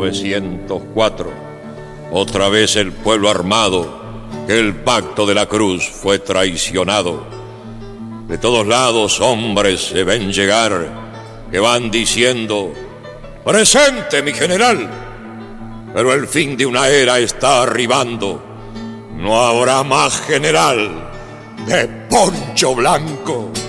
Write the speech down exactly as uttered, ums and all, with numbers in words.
novecientos cuatro. Otra vez el pueblo armado, que el pacto de la cruz fue traicionado. De todos lados hombres se ven llegar, que van diciendo: «Presente, mi general». Pero el fin de una era está arribando. No habrá más general de poncho blanco.